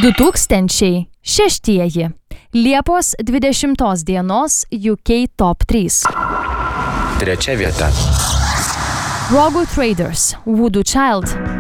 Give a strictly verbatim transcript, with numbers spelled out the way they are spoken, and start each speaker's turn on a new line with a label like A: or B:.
A: du tūkstančiai šeštieji. Liepos dvidešimtos dienos U K Top trys.
B: Trečia vieta.
A: Rogue Traders, Voodoo Child.